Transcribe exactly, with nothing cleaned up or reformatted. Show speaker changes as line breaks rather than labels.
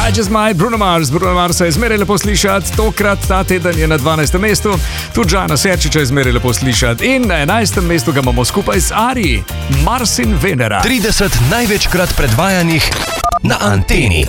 I Just Might, Bruno Mars. Bruno Marsa je zmeraj lepo slišati, tokrat ta teden je na dvanajstem mestu, tudi Žana Serčiča je zmeraj lepo slišati in na enajstem mestu ga imamo skupaj z Ari, Mars in Venera.
trideset največkrat predvajanih na Anteni.